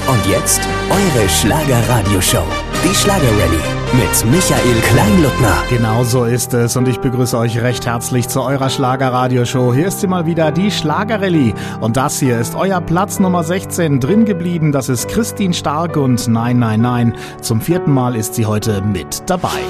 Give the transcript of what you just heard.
Und jetzt eure Schlager-Radio-Show. Die Schlager-Rallye mit Michael Kleinluttner. Genau so ist es und ich begrüße euch recht herzlich zu eurer Schlager-Radio-Show. Hier ist sie mal wieder, die Schlager-Rallye. Und das hier ist euer Platz Nummer 16 drin geblieben. Das ist Christine Stark und Nein, nein, nein. Zum 4. Mal ist sie heute mit dabei.